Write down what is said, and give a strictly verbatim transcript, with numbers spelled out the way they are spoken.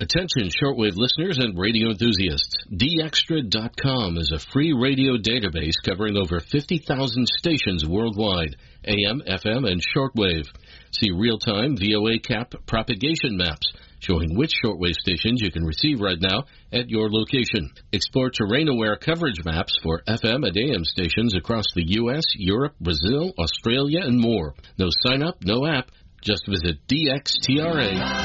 Attention shortwave listeners and radio enthusiasts. D Extra dot com is a free radio database covering over fifty thousand stations worldwide, A M, F M, and shortwave. See real-time V O A cap propagation maps showing which shortwave stations you can receive right now at your location. Explore terrain-aware coverage maps for F M and A M stations across the U S, Europe, Brazil, Australia, and more. No sign-up, no app. Just visit D X T R A.